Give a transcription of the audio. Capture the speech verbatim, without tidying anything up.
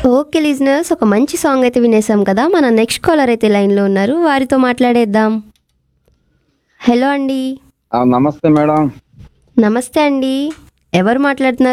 Okay listeners, ఒక మంచి song అయితే వినేసాం కదా. మన నెక్స్ట్ కాలర్ అయితే లైన్లో ఉన్నారు, వారితో మాట్లాడేద్దాం. హలో అండి. ఆ, నమస్తే మేడం. నమస్తే అండి. ఎవరు మాట్లాడుతున్నారు?